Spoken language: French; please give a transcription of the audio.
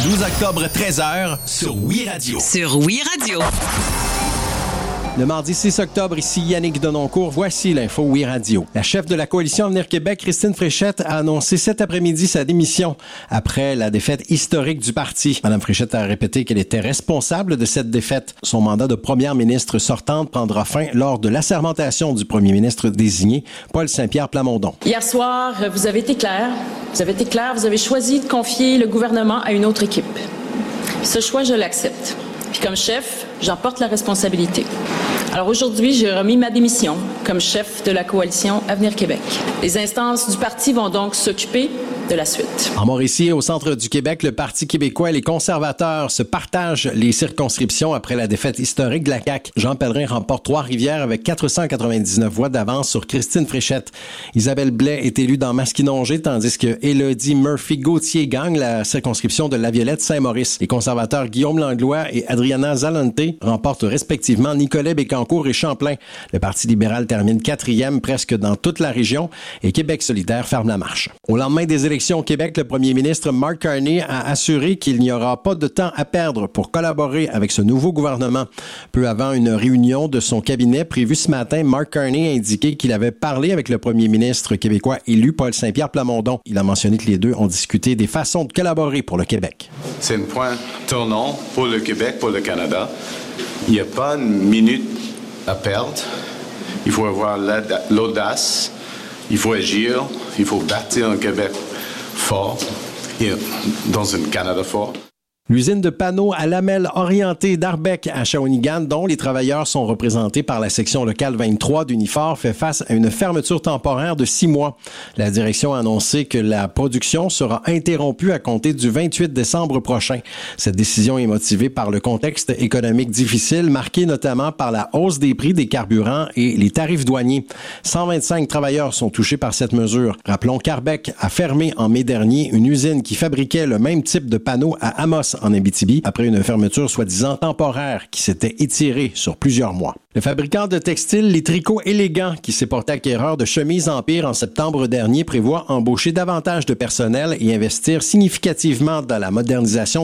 12 octobre, 13h, sur Oui Radio. Sur Oui Radio. Le mardi 6 octobre, ici Yannick Denoncourt, voici l'info Oui Radio. La chef de la coalition Avenir Québec, Christine Fréchette, a annoncé cet après-midi sa démission après la défaite historique du parti. Mme Fréchette a répété qu'elle était responsable de cette défaite. Son mandat de première ministre sortante prendra fin lors de l'assermentation du premier ministre désigné, Paul Saint-Pierre Plamondon. Hier soir, vous avez été clair. Vous avez choisi de confier le gouvernement à une autre équipe. Ce choix, je l'accepte. Puis comme chef, j'en porte la responsabilité. Alors aujourd'hui, j'ai remis ma démission comme chef de la coalition Avenir Québec. Les instances du parti vont donc s'occuper de la suite. En Mauricie, au centre du Québec, le Parti québécois et les conservateurs se partagent les circonscriptions après la défaite historique de la CAQ. Jean Pellerin remporte Trois-Rivières avec 499 voix d'avance sur Christine Fréchette. Isabelle Blais est élue dans Masquinongé, tandis que Élodie Murphy-Gauthier gagne la circonscription de Laviolette-Saint-Maurice. Les conservateurs Guillaume Langlois et Adriana Zalante remportent respectivement Nicolet-Bécancour et Champlain. Le Parti libéral termine 4e presque dans toute la région et Québec solidaire ferme la marche. Au lendemain des élections au Québec, le premier ministre Mark Carney a assuré qu'il n'y aura pas de temps à perdre pour collaborer avec ce nouveau gouvernement. Peu avant une réunion de son cabinet prévue ce matin, Mark Carney a indiqué qu'il avait parlé avec le premier ministre québécois élu, Paul Saint-Pierre Plamondon. Il a mentionné que les deux ont discuté des façons de collaborer pour le Québec. C'est un point tournant pour le Québec, pour le Canada. Il n'y a pas une minute à perdre. Il faut avoir l'audace, il faut agir, il faut bâtir un Québec fort, dans un Canada fort. L'usine de panneaux à lamelles orientées d'Arbec à Shawinigan, dont les travailleurs sont représentés par la section locale 23 d'Unifor, fait face à une fermeture temporaire de 6 mois. La direction a annoncé que la production sera interrompue à compter du 28 décembre prochain. Cette décision est motivée par le contexte économique difficile, marqué notamment par la hausse des prix des carburants et les tarifs douaniers. 125 travailleurs sont touchés par cette mesure. Rappelons qu'Arbec a fermé en mai dernier une usine qui fabriquait le même type de panneaux à Amos, en Abitibi, après une fermeture soi-disant temporaire qui s'était étirée sur plusieurs mois. Le fabricant de textiles Les Tricots Élégants, qui s'est porté acquéreur de Chemises Empire en septembre dernier, prévoit embaucher davantage de personnel et investir significativement dans la modernisation